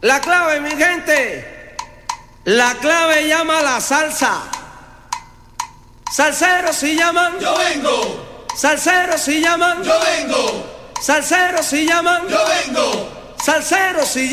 La clave, mi gente, la clave llama la salsa. Salseros si llaman, yo vengo. Salseros si llaman, yo vengo. Salseros si llaman, yo vengo. Salseros si llaman.